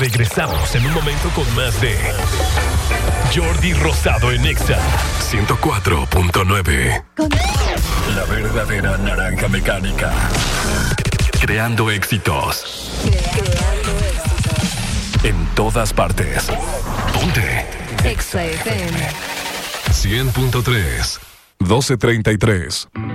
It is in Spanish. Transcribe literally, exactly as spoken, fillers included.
Regresamos en un momento con más de Jordi Rosado en Exa ciento cuatro punto nueve. La verdadera naranja mecánica. Creando éxitos. Creando éxitos. En todas partes. Ponte Exa F M. cien punto tres. doce treinta y tres.